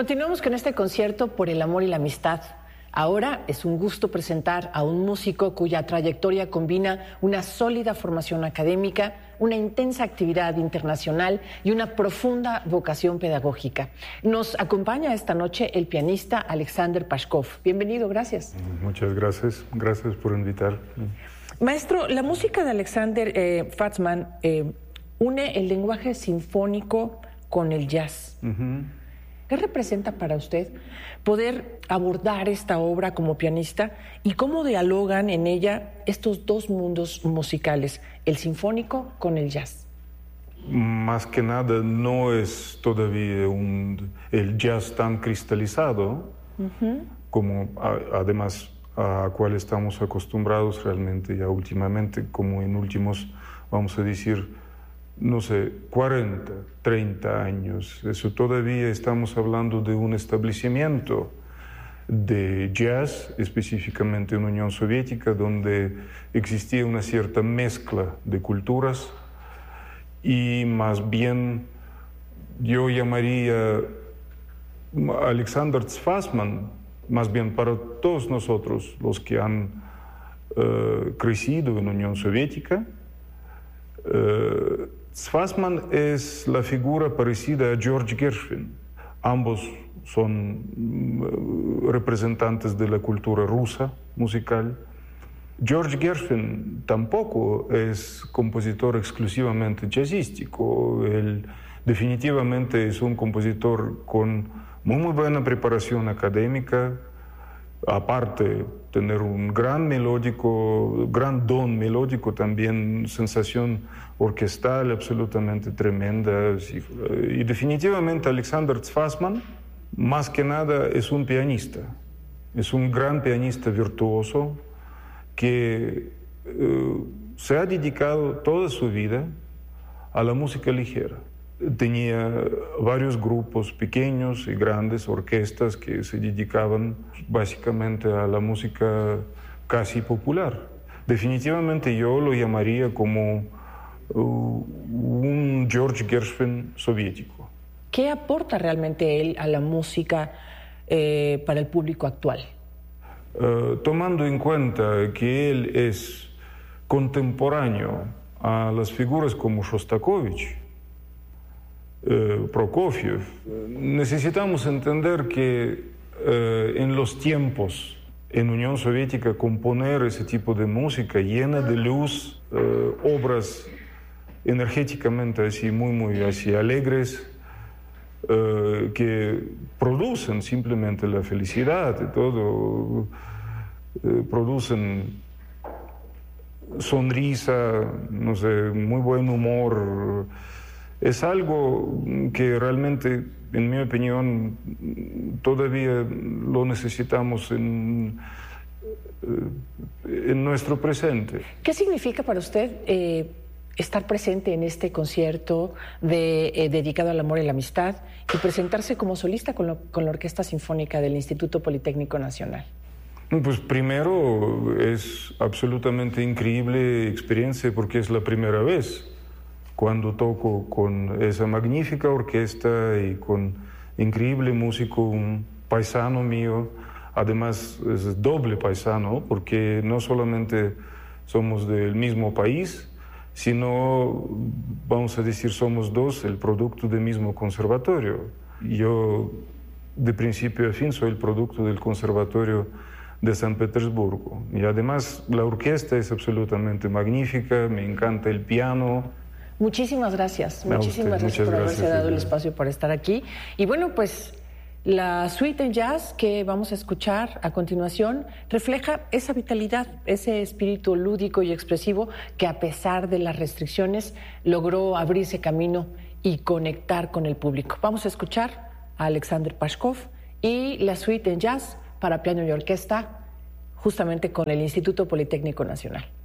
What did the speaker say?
Continuamos con este concierto por el amor y la amistad. Ahora es un gusto presentar a un músico cuya trayectoria combina una sólida formación académica, una intensa actividad internacional y una profunda vocación pedagógica. Nos acompaña esta noche el pianista Alexander Pashkov. Bienvenido, gracias. Muchas gracias. Gracias por invitar. Maestro, la música de Alexander Fatzman une el lenguaje sinfónico con el jazz. ¿Qué representa para usted poder abordar esta obra como pianista y cómo dialogan en ella estos dos mundos musicales, el sinfónico con el jazz? Más que nada no es todavía el jazz tan cristalizado como además a cual estamos acostumbrados realmente ya últimamente, como en últimos, vamos a decir, no sé, 40, 30 años. Eso todavía estamos hablando de un establecimiento de jazz, específicamente en Unión Soviética, donde existía una cierta mezcla de culturas y más bien yo llamaría a Alexander Fatzman, más bien para todos nosotros, los que han crecido en Unión Soviética, Fatzman es la figura parecida a George Gershwin. Ambos son representantes de la cultura rusa musical. George Gershwin tampoco es compositor exclusivamente jazzístico. Él definitivamente es un compositor con muy buena preparación académica, aparte tener un gran don melódico, también sensación orquestal absolutamente tremenda. Y definitivamente Alexander Fatzman, más que nada, es un pianista. Es un gran pianista virtuoso que se ha dedicado toda su vida a la música ligera. Tenía varios grupos pequeños y grandes, orquestas que se dedicaban básicamente a la música casi popular. Definitivamente yo lo llamaría como un George Gershwin soviético. ¿Qué aporta realmente él a la música para el público actual? Tomando en cuenta que él es contemporáneo a las figuras como Shostakovich, Prokofiev, necesitamos entender que en los tiempos en Unión Soviética componer ese tipo de música llena de luz, obras energéticamente así muy así alegres, que producen simplemente la felicidad y todo, producen sonrisa, no sé, muy buen humor. Es algo que realmente, en mi opinión, todavía lo necesitamos en nuestro presente. ¿Qué significa para usted estar presente en este concierto dedicado al amor y la amistad y presentarse como solista con la Orquesta Sinfónica del Instituto Politécnico Nacional? Pues primero es absolutamente increíble experiencia porque es la primera vez cuando toco con esa magnífica orquesta y con increíble músico, un paisano mío, además es doble paisano porque no solamente somos del mismo país, sino, vamos a decir, somos dos el producto del mismo conservatorio. Yo, de principio a fin, soy el producto del conservatorio de San Petersburgo. Y además la orquesta es absolutamente magnífica, me encanta el piano. Muchísimas gracias. Muchísimas gracias por haberse dado el espacio para estar aquí. Y bueno, pues la suite en jazz que vamos a escuchar a continuación refleja esa vitalidad, ese espíritu lúdico y expresivo que a pesar de las restricciones logró abrirse camino y conectar con el público. Vamos a escuchar a Alexander Pashkov y la suite en jazz para piano y orquesta justamente con el Instituto Politécnico Nacional.